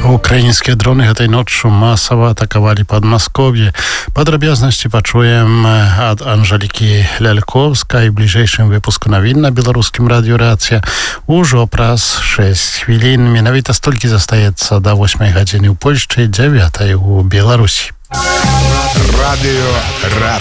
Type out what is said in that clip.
Украінскія дроны гэтай ноччу масава атакавалі Падмасков'е. Падрабязнасці пачуем ад Анжэлікі Ляльковскай у бліжэйшым выпуску навін на беларускім радыё «Рацыя» ужо праз 6 хвілін. Менавіта столькі застаецца да 8 гадзіны ў Польшчы, 9 у Беларусі. Радыё «Рацыя».